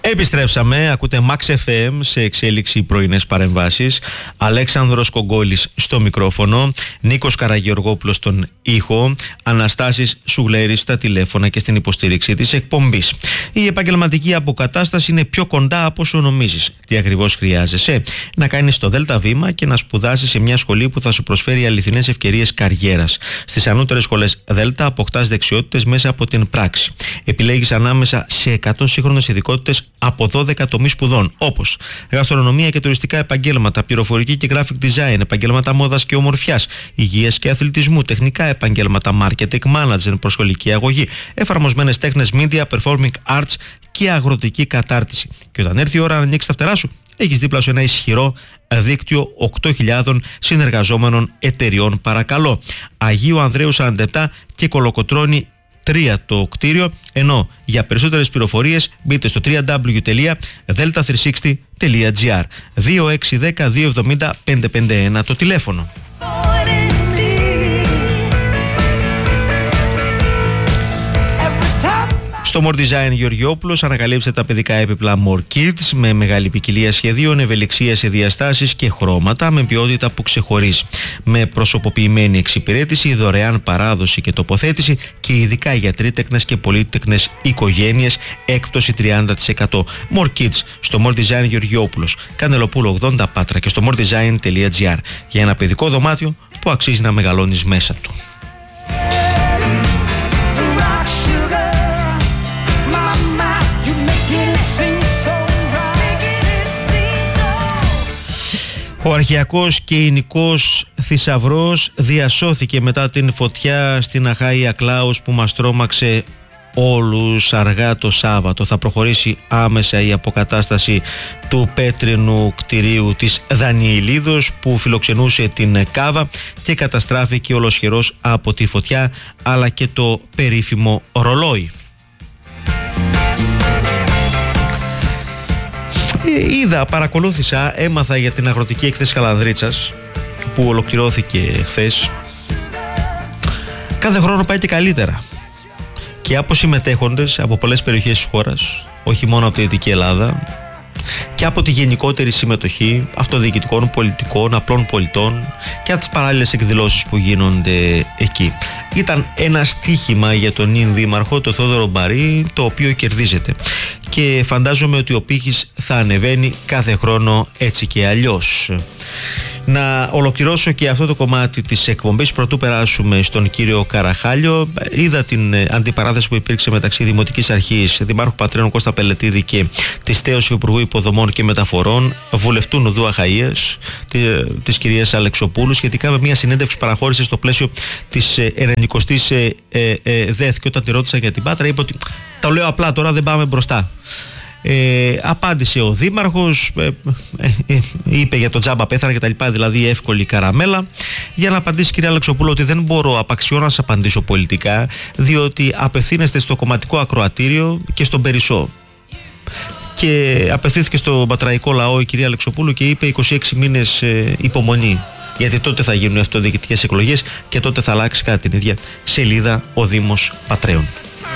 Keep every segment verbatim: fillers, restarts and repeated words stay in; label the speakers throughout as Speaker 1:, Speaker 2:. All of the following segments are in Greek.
Speaker 1: Επιστρέψαμε, ακούτε Max εφ εμ σε εξέλιξη πρωινές παρεμβάσεις. Αλέξανδρος Κογκόλης στο μικρόφωνο, Νίκος Καραγεωργόπουλος στον ήχο, Αναστάσης Σουγλέρης στα τηλέφωνα και στην υποστήριξη της εκπομπής. Η επαγγελματική αποκατάσταση είναι πιο κοντά από όσο νομίζεις. Τι ακριβώς χρειάζεσαι? Να κάνεις το ΔΕΛΤΑ βήμα και να σπουδάσεις σε μια σχολή που θα σου προσφέρει αληθινές ευκαιρίες καριέρας. Στις ανώτερες σχολές ΔΕΛΤΑ αποκτάς δεξιότητες μέσα από την πράξη. Επιλέγεις ανάμεσα σε εκατό σύγχρονες ειδικότητες από δώδεκα τομείς σπουδών, όπως γαστρονομία και τουριστικά επαγγέλματα, πληροφορική και graphic design, επαγγέλματα μόδας και ομορφιάς, υγείας και αθλητισμού, τεχνικά επαγγέλματα, marketing, management, προσχολική αγωγή, εφαρμοσμένες τέχνες, media, performing arts και αγροτική κατάρτιση. Και όταν έρθει η ώρα να ανοίξεις τα φτερά σου, έχεις δίπλα σου ένα ισχυρό δίκτυο οκτώ χιλιάδων συνεργαζόμενων εταιριών. Παρακαλώ, Αγίου Ανδρέου σαράντα επτά και Κολοκοτρώνη τρία το κτίριο, ενώ για περισσότερες πληροφορίες μπείτε στο double-u double-u double-u τελεία delta τριακόσια εξήντα τελεία gr. δύο έξι ένα μηδέν δύο επτά μηδέν πέντε πέντε ένα το τηλέφωνο. Στο More Design Γεωργιόπουλος ανακαλύψτε τα παιδικά έπιπλα More Kids με μεγάλη ποικιλία σχεδίων, ευελιξία σε διαστάσεις και χρώματα με ποιότητα που ξεχωρίζει. Με προσωποποιημένη εξυπηρέτηση, δωρεάν παράδοση και τοποθέτηση και ειδικά για τρίτεκνες και πολύτεκνες οικογένειες έκπτωση τριάντα τοις εκατό. More Kids στο More Design Γεωργιόπουλος, Κανελοπούλου ογδόντα Πάτρα και στο more design τελεία gr για ένα παιδικό δωμάτιο που αξίζει να μεγαλώνεις μέσα του. Ο αρχαιακός και εινικός θησαυρός διασώθηκε μετά την φωτιά στην Αχάια Κλάους που μας τρόμαξε όλους αργά το Σάββατο. Θα προχωρήσει άμεσα η αποκατάσταση του πέτρινου κτηρίου της Δανιηλίδος που φιλοξενούσε την Κάβα και καταστράφηκε ολοσχερός από τη φωτιά, αλλά και το περίφημο ρολόι. Είδα, παρακολούθησα, έμαθα για την αγροτική έκθεση Χαλανδρίτσας που ολοκληρώθηκε χθες. Κάθε χρόνο πάει και καλύτερα. Και από συμμετέχοντες από πολλές περιοχές της χώρας, όχι μόνο από τη Δυτική Ελλάδα, και από τη γενικότερη συμμετοχή αυτοδιοικητικών, πολιτικών, απλών πολιτών και από τις παράλληλες εκδηλώσεις που γίνονται εκεί. Ήταν ένα στοίχημα για τον νυν δήμαρχο, τον Θόδωρο Μπαρή, το οποίο κερδίζεται. Και φαντάζομαι ότι ο πύχης θα ανεβαίνει κάθε χρόνο έτσι και αλλιώς. Να ολοκληρώσω και αυτό το κομμάτι της εκπομπής πρωτού περάσουμε στον κύριο Καραχάλιο. Είδα την αντιπαράθεση που υπήρξε μεταξύ Δημοτικής Αρχής, Δημάρχου Πατρέων Κώστα Πελετίδη και της τέως Υπουργού Υποδομών και Μεταφορών, βουλευτού Νουδού Αχαΐας, της κυρίας Αλεξοπούλου, σχετικά με μια συνέντευξη που παραχώρησε στο πλαίσιο της ενενηκοστής ΔΕΘ. Και όταν τη ρώτησαν για την Πάτρα, είπε ότι τα λέω απλά, τώρα δεν πάμε μπροστά. Ε, απάντησε ο Δήμαρχος, ε, ε, ε, είπε για το τζάμπα πέθανε και τα λοιπά, δηλαδή εύκολη καραμέλα. Για να απαντήσει, κυρία Αλεξοπούλου, ότι δεν μπορώ απαξιώ να σας απαντήσω πολιτικά, διότι απευθύνεστε στο κομματικό ακροατήριο και στον Περισσό. Και απευθύνθηκε στο πατραϊκό λαό η κυρία Αλεξοπούλου και είπε είκοσι έξι μήνες ε, υπομονή. Γιατί τότε θα γίνουν οι αυτοδιοικητικές εκλογές και τότε θα αλλάξει κατά την ίδια σελίδα ο Δήμος Πατρέων.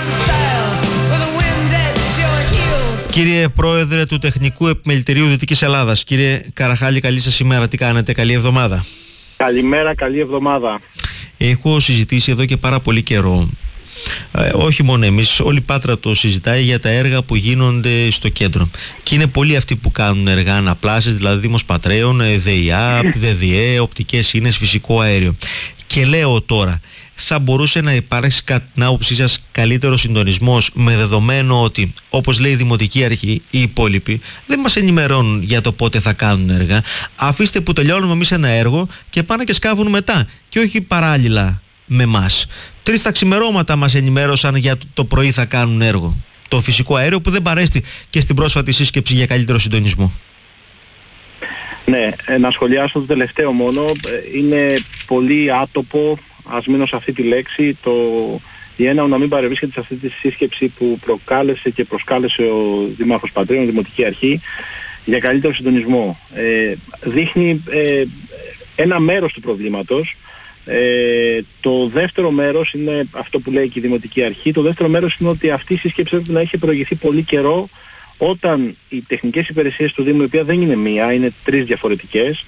Speaker 1: Κύριε Πρόεδρε του Τεχνικού Επιμελητηρίου Δυτικής Ελλάδας, κύριε Καραχάλη, καλή σας ημέρα. Τι κάνετε? Καλή εβδομάδα.
Speaker 2: Καλημέρα, καλή εβδομάδα.
Speaker 1: Έχω συζητήσει εδώ και πάρα πολύ καιρό, ε, όχι μόνο εμείς, όλη η Πάτρα το συζητάει, για τα έργα που γίνονται στο κέντρο. Και είναι πολλοί αυτοί που κάνουν έργα αναπλάσεις, δηλαδή Δήμος Πατρέων, ΔΕΙΑΠ, ΔΕΔΙΕ, οπτικές ίνες, φυσικό αέριο. Και λέω τώρα, θα μπορούσε να υπάρξει κατά την άποψή σας καλύτερο συντονισμός, με δεδομένο ότι, όπως λέει η Δημοτική Αρχή, οι υπόλοιποι δεν μας ενημερώνουν για το πότε θα κάνουν έργα. Αφήστε που τελειώνουμε εμείς ένα έργο και πάνε και σκάβουν μετά και όχι παράλληλα με εμάς. Τρεις τα ξημερώματα μας ενημέρωσαν για το πρωί θα κάνουν έργο. Το φυσικό αέριο που δεν παρέστη και στην πρόσφατη σύσκεψη για καλύτερο συντονισμό.
Speaker 2: Ναι, να σχολιάσω το τελευταίο μόνο. Είναι πολύ άτοπο, ας μείνω σε αυτή τη λέξη, το η ΕΝΑΟ να μην παρευρίσκεται σε αυτή τη σύσκεψη που προκάλεσε και προσκάλεσε ο Δήμαρχος Πατρέων, η Δημοτική Αρχή, για καλύτερο συντονισμό. Ε, δείχνει ε, ένα μέρος του προβλήματος. Ε, το δεύτερο μέρος είναι αυτό που λέει και η Δημοτική Αρχή. Το δεύτερο μέρος είναι ότι αυτή η σύσκεψη πρέπει να έχει προηγηθεί πολύ καιρό, όταν οι τεχνικές υπηρεσίες του Δήμου, η οποία δεν είναι μία, είναι τρεις διαφορετικές,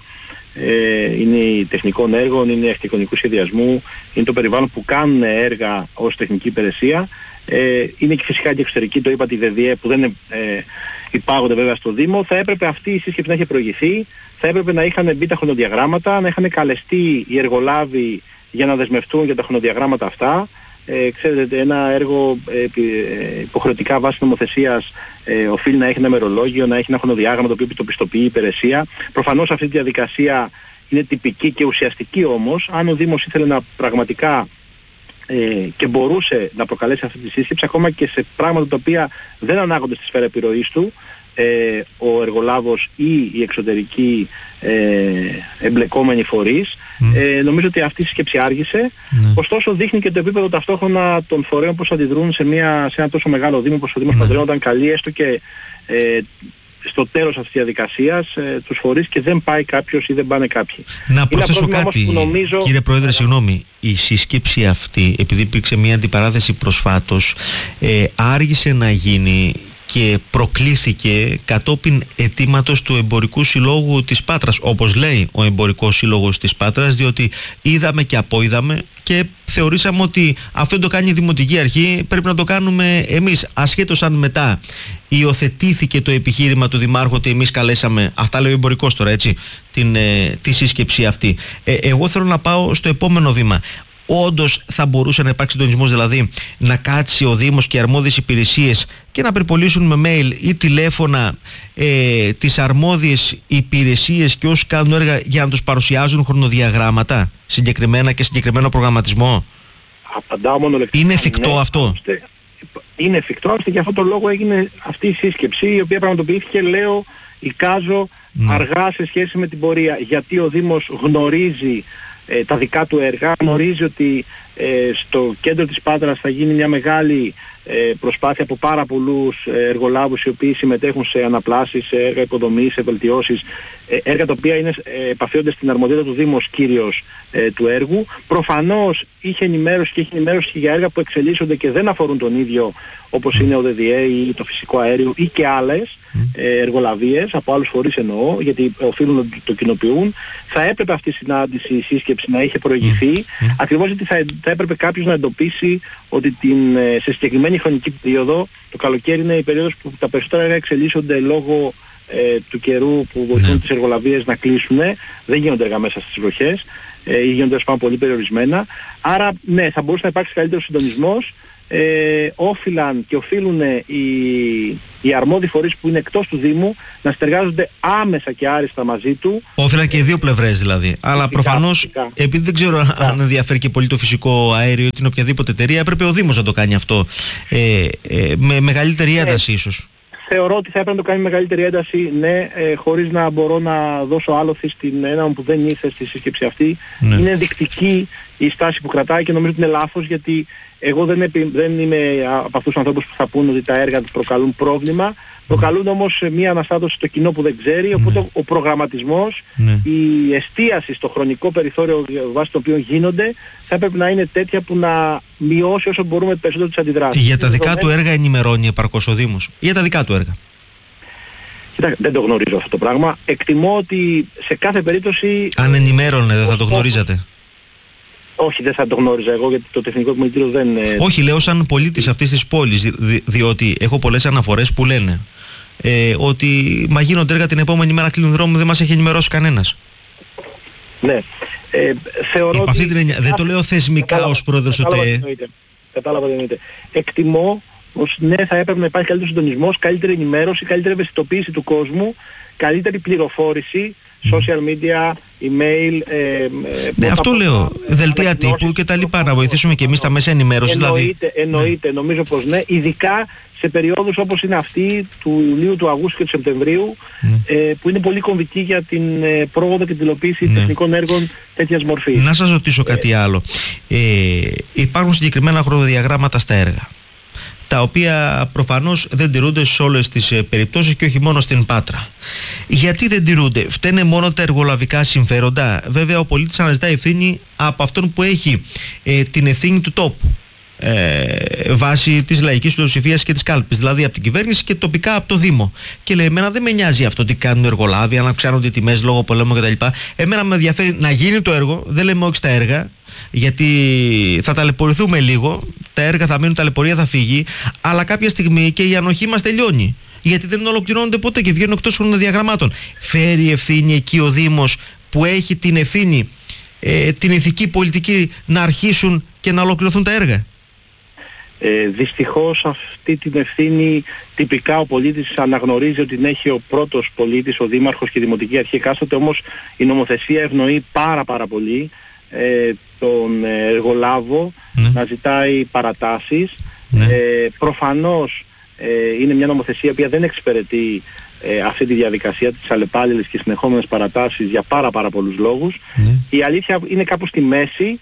Speaker 2: ε, είναι η τεχνικών έργων, είναι η αρχιτεκτονικού σχεδιασμού, είναι το περιβάλλον που κάνουν έργα ως τεχνική υπηρεσία, ε, είναι και φυσικά και εξωτερική, το είπα, τη ΔΕΔΙΕ, που δεν ε, υπάγονται βέβαια στο Δήμο. Θα έπρεπε αυτή η σύσκεψη να έχει προηγηθεί, θα έπρεπε να είχαν μπει τα χρονοδιαγράμματα, να είχαν καλεστεί οι εργολάβοι για να δεσμευτούν για τα χρονοδιαγράμματα αυτά. Ε, ξέρετε, ένα έργο ε, υποχρεωτικά βάσει νομοθεσίας ε, οφείλει να έχει ένα μερολόγιο, να έχει ένα χρονοδιάγραμμα το οποίο το πιστοποιεί η υπηρεσία. Προφανώς αυτή τη διαδικασία είναι τυπική και ουσιαστική, όμως αν ο Δήμος ήθελε να πραγματικά ε, και μπορούσε να προκαλέσει αυτή τη σύσκεψη, ακόμα και σε πράγματα τα οποία δεν ανάγονται στη σφαίρα επιρροής του, ε, ο εργολάβος ή οι εξωτερικοί ε, εμπλεκόμενοι φορείς, mm. ε, νομίζω ότι αυτή η σύσκεψη άργησε. Mm. Ωστόσο δείχνει και το επίπεδο ταυτόχρονα των φορέων πώς αντιδρούν σε, μια, σε ένα τόσο μεγάλο Δήμο όπως ο Δήμος mm. Παντρέων, όταν καλεί έστω και ε, στο τέλος αυτής της διαδικασίας ε, τους φορείς και δεν πάει κάποιος ή δεν πάνε κάποιοι.
Speaker 1: Να προσθέσω κάτι,
Speaker 2: νομίζω...
Speaker 1: κύριε Πρόεδρε, yeah. συγγνώμη. Η σύσκεψη αυτή, επειδή υπήρξε μια αντιπαράθεση προσφάτως, ε, άργησε να γίνει και προκλήθηκε κατόπιν αιτήματος του Εμπορικού Συλλόγου της Πάτρας, όπως λέει ο Εμπορικός Σύλλογος της Πάτρας, διότι είδαμε και απόειδαμε και θεωρήσαμε ότι αυτό το κάνει η Δημοτική Αρχή, πρέπει να το κάνουμε εμείς, ασχέτως αν μετά υιοθετήθηκε το επιχείρημα του Δημάρχου ότι εμείς καλέσαμε, αυτά λέει ο Εμπορικός τώρα, έτσι, την, ε, τη σύσκεψη αυτή. Ε, εγώ θέλω να πάω στο επόμενο βήμα. Όντως θα μπορούσε να υπάρξει συντονισμός, δηλαδή να κάτσει ο Δήμος και οι αρμόδιες υπηρεσίες και να περιπολίσουν με mail ή τηλέφωνα ε, τις αρμόδιες υπηρεσίες και όσους κάνουν έργα για να τους παρουσιάζουν χρονοδιαγράμματα συγκεκριμένα και συγκεκριμένο προγραμματισμό.
Speaker 2: Απαντάω μόνο λεπτικά.
Speaker 1: Είναι εφικτό ναι, αυτό?
Speaker 2: Είναι εφικτό, ώστε για αυτό το λόγο έγινε αυτή η σύσκεψη, η οποία πραγματοποιήθηκε, λέω, εικάζω ναι. αργά σε σχέση με την πορεία, γιατί ο Δήμος γνωρίζει Ε, τα δικά του έργα, γνωρίζει ότι ε, στο κέντρο της Πάτρας θα γίνει μια μεγάλη ε, προσπάθεια από πάρα πολλούς ε, εργολάβους οι οποίοι συμμετέχουν σε αναπλάσεις, σε έργα υποδομής, σε βελτιώσεις, ε, έργα τα οποία είναι, ε, επαφίονται στην αρμοδιότητα του Δήμου ως κύριος ε, του έργου. Προφανώς είχε ενημέρωση και έχει ενημέρωση και για έργα που εξελίσσονται και δεν αφορούν τον ίδιο, όπως είναι ο ΔΔΕ ή το φυσικό αέριο ή και άλλες ε, εργολαβίες, από άλλους φορείς εννοώ, γιατί οφείλουν να το κοινοποιούν. Θα έπρεπε αυτή η συνάντηση, η σύσκεψη να είχε προηγηθεί, mm. ακριβώς γιατί θα, θα έπρεπε κάποιος να εντοπίσει ότι την, σε συγκεκριμένη χρονική περίοδο, το καλοκαίρι είναι η περίοδος που τα περισσότερα έργα εξελίσσονται λόγω ε, του καιρού που βοηθούν mm. τις εργολαβίες να κλείσουν, δεν γίνονται έργα μέσα στις βροχές ε, ή γίνονται σπάνω πολύ περιορισμένα. Άρα ναι, θα μπορούσε να υπάρξει καλύτερος συντονισμός. Ε, όφυλαν και οφείλουν οι, οι αρμόδιοι φορείς που είναι εκτός του Δήμου να συνεργάζονται άμεσα και άριστα μαζί του. Όφυλαν και οι δύο πλευρές δηλαδή. Φυσικά, αλλά προφανώς, φυσικά. επειδή δεν ξέρω φυσικά. αν ενδιαφέρει και πολύ το φυσικό αέριο ή την οποιαδήποτε εταιρεία, έπρεπε ο Δήμος να το κάνει αυτό ε, ε, με μεγαλύτερη ένταση ε, ίσως. Θεωρώ ότι θα έπρεπε να το κάνει με μεγαλύτερη ένταση, ναι, ε, χωρίς να μπορώ να δώσω άλοθη στην έναν που δεν ήρθε στη σύσκεψη αυτή. Ναι. Είναι ενδεικτική η στάση που κρατάει και νομίζω ότι είναι λάθος, γιατί εγώ δεν, επι, δεν είμαι από αυτούς τους ανθρώπους που θα πούν ότι τα έργα τους προκαλούν πρόβλημα. Προκαλούν όμως μια αναστάτωση στο κοινό που δεν ξέρει, οπότε ναι. ο προγραμματισμός, ναι. η εστίαση στο χρονικό περιθώριο βάσει το οποίο γίνονται θα έπρεπε να είναι τέτοια που να μειώσει όσο μπορούμε περισσότερο τις αντιδράσεις. Για τα δικά του έργα ενημερώνει επαρκώς ο Δήμος? Για τα δικά του έργα? Κοιτάξτε, δεν το γνωρίζω αυτό το πράγμα. Εκτιμώ ότι σε κάθε περίπτωση... Αν ενημέρωνε δεν θα το γνωρίζατε? Όχι, δεν θα το γνώριζα εγώ, γιατί το τεχνικό επιμελητήριο δεν... Όχι, λέω σαν πολίτης αυτής της πόλης, δι, διότι έχω πολλές αναφορές που λένε ε, ότι μα γίνονται έργα την επόμενη μέρα, κλείνουν δρόμο, δεν μας έχει ενημερώσει κανένας. Ναι. Ε, θεωρώ Υπ' αυτή ότι... την... Δεν το λέω θεσμικά κατάλαβα, ως πρόεδρος του ΤΕΕ. Κατάλαβα τι εννοείται. Εκτιμώ πως ναι, θα έπρεπε να υπάρχει καλύτερος συντονισμός, καλύτερη ενημέρωση, καλύτερη ευαισθητοποίηση του κόσμου, καλύτερη πληροφόρηση, social media, email... Ε, ναι, αυτό λέω, δελτία τύπου και τα λοιπά, να βοηθήσουμε και εμείς τα μέσα ενημέρωσης. Εννοείται, δηλαδή. εννοείται ναι. νομίζω πως ναι, ειδικά σε περιόδους όπως είναι αυτή του Ιουλίου, του Αυγούστου και του Σεπτεμβρίου, ναι. ε, που είναι πολύ κομβική για την ε, πρόοδο και την υλοποίηση ναι. τεχνικών έργων τέτοιας μορφής. Να σας ρωτήσω κάτι ε, άλλο. Ε, υπάρχουν συγκεκριμένα χρονοδιαγράμματα στα έργα, τα οποία προφανώς δεν τηρούνται σε όλες τις ε, περιπτώσεις και όχι μόνο στην Πάτρα. Γιατί δεν τηρούνται? Φταίνε μόνο τα εργολαβικά συμφέροντα? Βέβαια ο πολίτης αναζητά ευθύνη από αυτόν που έχει ε, την ευθύνη του τόπου.
Speaker 1: ε, βάσει της λαϊκής πλειοψηφίας και της κάλπης, δηλαδή από την κυβέρνηση και τοπικά από το Δήμο. Και λέει, εμένα δεν με νοιάζει αυτό τι κάνουν οι εργολάβοι, αν αυξάνονται οι τιμές λόγω πολέμου κτλ. Εμένα με ενδιαφέρει να γίνει το έργο, δεν λέμε όχι στα έργα, γιατί θα ταλαιπωρηθούμε λίγο, τα έργα θα μείνουν, τα ταλαιπωρία θα φύγει, αλλά κάποια στιγμή και η ανοχή μας τελειώνει. Γιατί δεν ολοκληρώνονται ποτέ και βγαίνουν εκτός χρονοδιαγραμμάτων. Φέρει ευθύνη εκεί ο Δήμος που έχει την ευθύνη, ε, την ηθική πολιτική να αρχίσουν και να ολοκληρωθούν τα έργα.
Speaker 2: Ε, δυστυχώς αυτή την ευθύνη τυπικά ο πολίτης αναγνωρίζει ότι την έχει ο πρώτος πολίτης, ο δήμαρχος και η δημοτική αρχή εκάστοτε, όμως η νομοθεσία ευνοεί πάρα πάρα πολύ ε, τον εργολάβο, ναι, να ζητάει παρατάσεις. Ναι. Ε, προφανώς ε, είναι μια νομοθεσία που δεν εξυπηρετεί ε, αυτή τη διαδικασία της αλλεπάλληλης και συνεχόμενες παρατάσεις για πάρα πάρα πολλούς λόγους. Ναι. Η αλήθεια είναι κάπου στη μέση.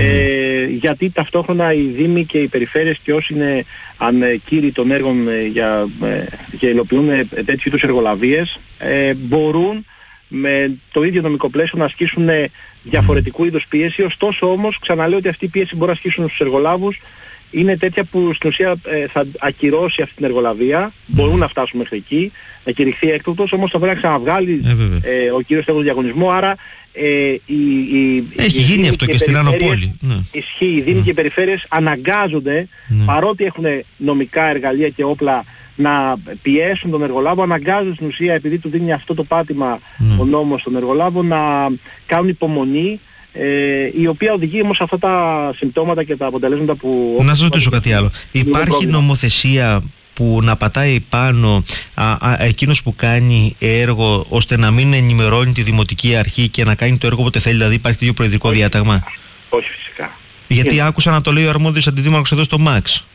Speaker 2: Ε, γιατί ταυτόχρονα οι Δήμοι και οι περιφέρειες και όσοι είναι αν, ε, κύριοι των έργων ε, για, ε, και υλοποιούν ε, τέτοιου είδους εργολαβίες ε, μπορούν με το ίδιο νομικό πλαίσιο να ασκήσουν ε, διαφορετικού είδους πίεση. Ωστόσο όμως ξαναλέω ότι αυτή η πίεση μπορεί να ασκήσουν στους εργολάβους είναι τέτοια που στην ουσία ε, θα ακυρώσει αυτή την εργολαβία. Mm. Μπορούν να φτάσουν μέχρι εκεί, να κηρυχθεί έκτοτος, όμως θα πρέπει να ξαναβγάλει ε, ε, ο κύριος τέλος διαγωνισμό. Άρα ε, η, η,
Speaker 1: έχει
Speaker 2: η,
Speaker 1: γίνει
Speaker 2: η,
Speaker 1: αυτό και, και στην Ανοπόλη. Ναι.
Speaker 2: Ισχύει, οι Δήμοι mm. και οι περιφέρειες αναγκάζονται, mm. παρότι έχουν νομικά εργαλεία και όπλα, να πιέσουν τον εργολάβο, αναγκάζονται στην ουσία, επειδή του δίνει αυτό το πάτημα mm. ο νόμος στον εργολάβο, να κάνουν υπομονή, Ε, η οποία οδηγεί όμως αυτά τα συμπτώματα και τα αποτελέσματα που...
Speaker 1: Να σας ρωτήσω κάτι άλλο. Υπάρχει νομοθεσία που να πατάει πάνω α, α, εκείνος που κάνει έργο ώστε να μην ενημερώνει τη δημοτική αρχή και να κάνει το έργο όποτε θέλει, δηλαδή υπάρχει τέτοιο προεδρικό
Speaker 2: όχι,
Speaker 1: διάταγμα?
Speaker 2: Όχι φυσικά.
Speaker 1: Γιατί
Speaker 2: είναι.
Speaker 1: Άκουσα να το λέει ο αρμόδιος αντιδήμαρχος εδώ στο ΜΑΞ.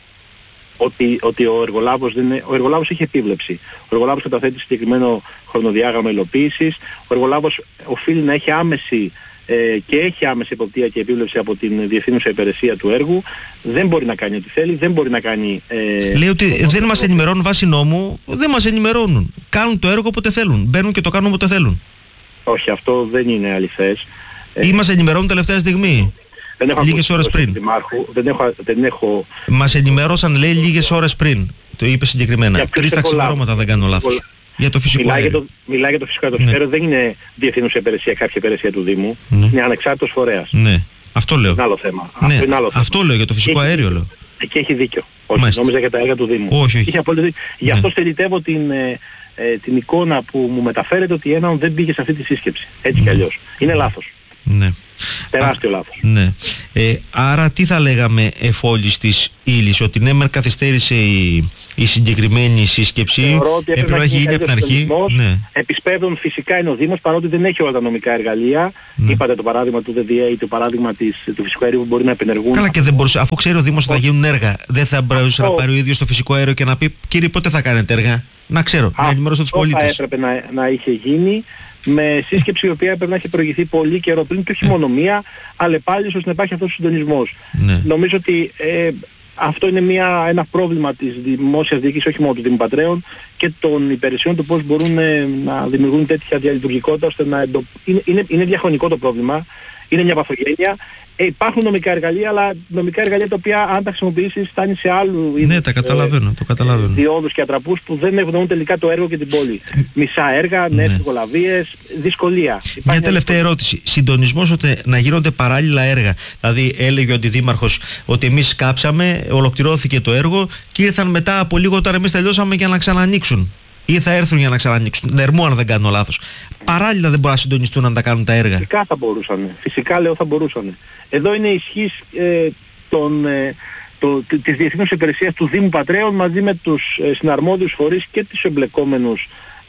Speaker 2: Ότι, ότι ο εργολάβος δεν είναι, ο εργολάβος έχει επίβλεψη. Ο εργολάβος καταθέτει συγκεκριμένο χρονοδιάγραμμα υλοποίησης. Ο εργολάβος οφείλει να έχει άμεση ε, και έχει άμεση εποπτεία και επίβλεψη από την διευθύνουσα υπηρεσία του έργου. Δεν μπορεί να κάνει ό,τι θέλει, δεν μπορεί να κάνει... Ε,
Speaker 1: Λέει ότι δεν μας ενημερώνουν βάσει νόμου, δεν μας ενημερώνουν. Κάνουν το έργο όποτε θέλουν, μπαίνουν και το κάνουν όποτε θέλουν.
Speaker 2: Όχι, αυτό δεν είναι αληθές.
Speaker 1: Ή μας ενημερώνουν τελευταία στιγμή.
Speaker 2: Δεν έχω
Speaker 1: λίγες ώρες πριν.
Speaker 2: Δεν έχω, δεν έχω...
Speaker 1: Μας ενημερώσαν, λέει, λίγες ώρες πριν. Το είπε συγκεκριμένα. Τρεις τα ξημερώματα, δεν κάνω λάθος. Για το φυσικό
Speaker 2: μιλάει
Speaker 1: αέριο.
Speaker 2: Για το, μιλάει για το φυσικό αέριο. Το φυσικό αέριο δεν είναι διευθύνουσα υπηρεσία, κάποια υπηρεσία του Δήμου. Ναι. Είναι ανεξάρτητος φορέας.
Speaker 1: Ναι. Αυτό λέω.
Speaker 2: Είναι άλλο θέμα.
Speaker 1: Ναι.
Speaker 2: Αυτό, είναι άλλο θέμα.
Speaker 1: Αυτό λέω για το φυσικό αέριο. Λέω.
Speaker 2: Εκεί έχει δίκιο. Όχι, νόμιζα για τα έργα του Δήμου.
Speaker 1: Όχι, όχι.
Speaker 2: Είχε απόλυτο δίκιο. Γι' αυτό ναι. στελιτεύω την, ε, ε, την εικόνα που μου μεταφέρεται ότι έναν δεν πήγε σε αυτή τη σύσκεψη. Έτσι κι αλλιώς. Είναι λάθος.
Speaker 1: Ναι.
Speaker 2: Τεράστιο λάθος.
Speaker 1: Ναι. Ε, άρα τι θα λέγαμε εφόλης της ύλης, ότι ναι μεν καθυστέρησε η, η συγκεκριμένη σύσκεψη,
Speaker 2: θεωρώ ότι έπρεπε να γίνει
Speaker 1: από την αρχή. Ναι.
Speaker 2: Επισπεύδων φυσικά είναι ο Δήμος, παρότι δεν έχει όλα τα νομικά εργαλεία. Ναι. Είπατε το παράδειγμα του ΔΔΕ ή το παράδειγμα της, του φυσικού αερίου που μπορεί να επενεργούν.
Speaker 1: Καλά, και δεν μπορούσε, αφού ξέρει ο Δήμος ότι θα γίνουν έργα, δεν θα μπορούσε να πάρει ο ίδιος το φυσικό αέριο και να πει κύριε πότε θα κάνετε έργα? Να ξέρω, Α, να ενημερώσω τους πολίτες.
Speaker 2: Θα έπρεπε να, να είχε γίνει με σύσκεψη η οποία πρέπει να έχει προηγηθεί πολύ καιρό πριν και όχι μόνο μία, αλλά πάλι ώστε να υπάρχει αυτός ο συντονισμός. Ναι. Νομίζω ότι ε, αυτό είναι μια, ένα πρόβλημα της δημόσιας διοίκησης, όχι μόνο του Δήμου Πατρέων και των υπηρεσιών του πώς μπορούν ε, να δημιουργούν τέτοια διαλειτουργικότητα ώστε να εντο... είναι, είναι, είναι διαχρονικό το πρόβλημα, είναι μια παθογένεια. Ε, υπάρχουν νομικά εργαλεία, αλλά νομικά εργαλεία τα οποία αν τα χρησιμοποιήσεις φτάνει σε άλλου είδους,
Speaker 1: ναι, τα καταλαβαίνω, ε, το καταλαβαίνω.
Speaker 2: διόδους και ατραπούς που δεν ευνοούν τελικά το έργο και την πόλη. Μισά έργα, νέες ναι. εργολαβίες, δυσκολία.
Speaker 1: Μια τελευταία ερώτηση. Συντονισμός ώστε να γίνονται παράλληλα έργα. Δηλαδή έλεγε ο αντιδήμαρχος ότι εμείς κάψαμε, ολοκληρώθηκε το έργο και ήρθαν μετά από λίγο όταν εμείς τελειώσαμε για να ξανανοίξουν. Ή θα έρθουν για να ξανανοίξουν. Νερμού αν δεν κάνω λάθος. Παράλληλα δεν μπορούν να συντονιστούν να τα κάνουν τα έργα.
Speaker 2: Φυσικά θα μπορούσαν. Φυσικά λέω θα μπορούσαν. Εδώ είναι η ισχύς ε, των, ε, το, της διεθνούς υπηρεσίας του Δήμου Πατρέων μαζί με τους ε, συναρμόδιους φορείς και τους εμπλεκόμενους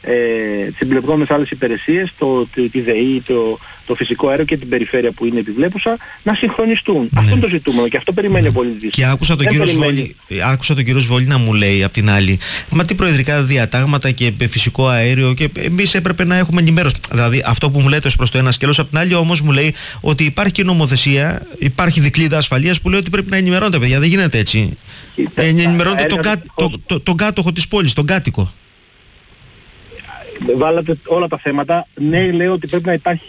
Speaker 2: ε, τις εμπλεκόμενες άλλες υπηρεσίες, το, το, τη ΔΕΗ, το, το φυσικό αέριο και την περιφέρεια που είναι επιβλέπουσα, να συγχρονιστούν. Ναι. Αυτό είναι το ζητούμενο και αυτό περιμένει ο πολίτης.
Speaker 1: Και άκουσα τον, κύριο Σβόλη, άκουσα τον κύριο Σβόλη να μου λέει απ' την άλλη, μα τι προεδρικά διατάγματα και φυσικό αέριο και εμείς έπρεπε να έχουμε ενημέρωση. Δηλαδή αυτό που μου λέτε ως προς το ένα σκέλος, απ' την άλλη όμως μου λέει ότι υπάρχει και νομοθεσία, υπάρχει δικλείδα ασφαλείας που λέει ότι πρέπει να ενημερώνετε παιδιά, δεν γίνεται έτσι. Ε, ενημερώνετε τον, κα, το, το, το, τον κάτοχο της πόλης, τον κάτοικο.
Speaker 2: Βάλατε όλα τα θέματα. Ναι, λέω ότι πρέπει να υπάρχει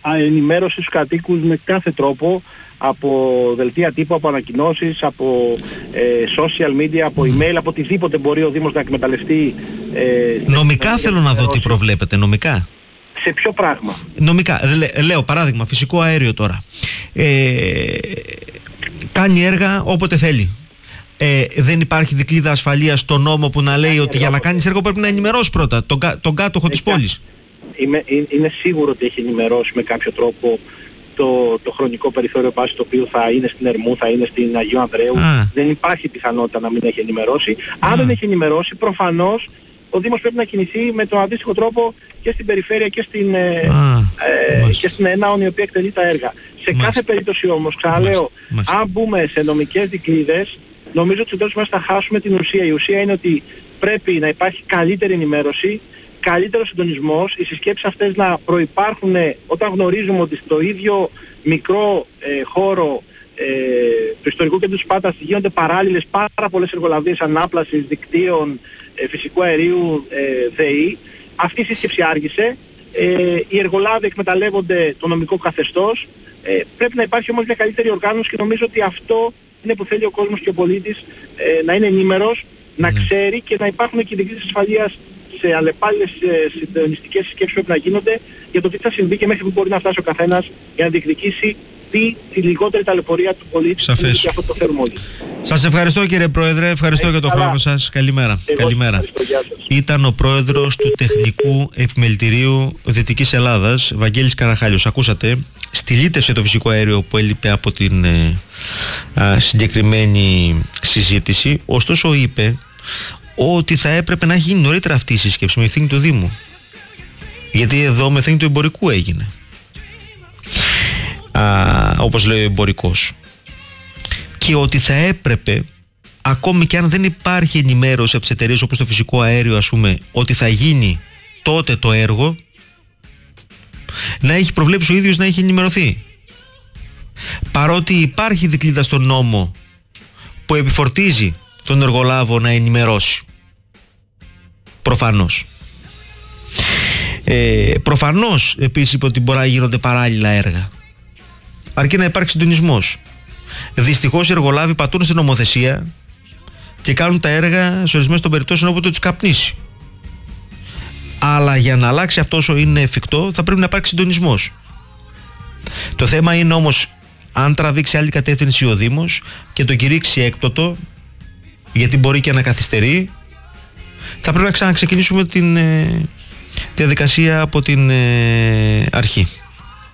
Speaker 2: ενημέρωση στους κατοίκους με κάθε τρόπο, από δελτία τύπου, από ανακοινώσεις, από ε, social media, από email, από οτιδήποτε μπορεί ο Δήμος να εκμεταλλευτεί. Ε,
Speaker 1: νομικά θέλω να δω τι προβλέπετε, νομικά.
Speaker 2: Σε ποιο πράγμα?
Speaker 1: Νομικά, Λέ, λέω παράδειγμα, φυσικό αέριο τώρα. Ε, κάνει έργα όποτε θέλει. Ε, δεν υπάρχει δικλείδα ασφαλείας στο νόμο που να λέει ότι για να κάνεις έργο πρέπει να ενημερώσεις πρώτα τον, τον κάτοχο της πόλης.
Speaker 2: Είμαι, είναι σίγουρο ότι έχει ενημερώσει με κάποιο τρόπο το, το χρονικό περιθώριο βάση το οποίο θα είναι στην Ερμού, θα είναι στην Αγίου Ανδρέου. Α. Δεν υπάρχει πιθανότητα να μην έχει ενημερώσει. Αν Α. δεν έχει ενημερώσει, προφανώς ο Δήμος πρέπει να κινηθεί με τον αντίστοιχο τρόπο και στην περιφέρεια και στην, ε, ε, και στην ΕΝΑΟΝ, η οποία εκτελεί τα έργα. Σε Μάλιστα. κάθε περίπτωση όμως, ξαναλέω, Μάλιστα. αν μπούμε σε νομικές δικλείδες, νομίζω ότι στο τέλος μας θα χάσουμε την ουσία. Η ουσία είναι ότι πρέπει να υπάρχει καλύτερη ενημέρωση, καλύτερος συντονισμός, οι συσκέψεις αυτές να προϋπάρχουν όταν γνωρίζουμε ότι στο ίδιο μικρό ε, χώρο ε, του ιστορικού κέντρου Σπάρτας γίνονται παράλληλες πάρα πολλές εργολαβίες ανάπλασης, δικτύων, ε, φυσικού αερίου, ε, ΔΕΗ. Αυτή η σύσκεψη άργησε. Ε, οι εργολάβοι εκμεταλλεύονται το νομικό καθεστώς. Ε, πρέπει να υπάρχει όμως μια καλύτερη οργάνωση και νομίζω ότι αυτό είναι που θέλει ο κόσμος και ο πολίτης, ε, να είναι ενήμερος, να ξέρει και να υπάρχουν και δικλείδες ασφαλείας σε αλλεπάλληλες ε, συντονιστικές συσκέψεις που πρέπει να γίνονται για το τι θα συμβεί και μέχρι που μπορεί να φτάσει ο καθένας για να διεκδικήσει τη, τη λιγότερη ταλαιπωρία του πολίτη.
Speaker 1: Σαφές.
Speaker 2: Και αυτό το θέλουμε όλοι.
Speaker 1: Σας ευχαριστώ κύριε Πρόεδρε, ευχαριστώ για τον χρόνο σας. Καλημέρα. Καλημέρα. Ήταν ο Πρόεδρος του Τεχνικού Επιμελητηρίου Δυτικής Ελλάδας, Βαγγέλης Καραχάλιος. Ακούσατε, στυλίτευσε το φυσικό αέριο που έλειπε από την ε, α, συγκεκριμένη συζήτηση, ωστόσο είπε ότι θα έπρεπε να έχει γίνει νωρίτερα αυτή η σύσκεψη με ευθύνη του Δήμου. Γιατί εδώ με ευθύνη του εμπορικού έγινε. Α, όπως λέει ο εμπορικός. Και ότι θα έπρεπε, ακόμη και αν δεν υπάρχει ενημέρωση από τις εταιρείες όπως το φυσικό αέριο, ας πούμε, ότι θα γίνει τότε το έργο, να έχει προβλέψει ο ίδιος να έχει ενημερωθεί. Παρότι υπάρχει δικλείδα στον νόμο που επιφορτίζει τον εργολάβο να ενημερώσει. Προφανώς. Ε, προφανώς επίσης είπε ότι μπορεί να γίνονται παράλληλα έργα. Αρκεί να υπάρξει συντονισμός. Δυστυχώς οι εργολάβοι πατούν στην νομοθεσία και κάνουν τα έργα σε ορισμένες των περιπτώσεων όποτε τους καπνίσει. Αλλά για να αλλάξει αυτό όσο είναι εφικτό θα πρέπει να υπάρξει συντονισμός. Το θέμα είναι όμως αν τραβήξει άλλη κατεύθυνση ο Δήμος και το κηρύξει έκτοτο, γιατί μπορεί και να καθυστερεί, θα πρέπει να ξαναξεκινήσουμε την ε, διαδικασία από την ε, αρχή.